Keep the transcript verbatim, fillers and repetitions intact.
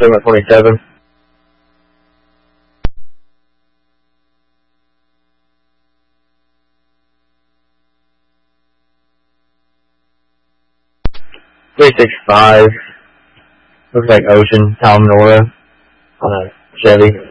Segment twenty-seven. three six five. Looks like Ocean, Palmyra, on a Chevy.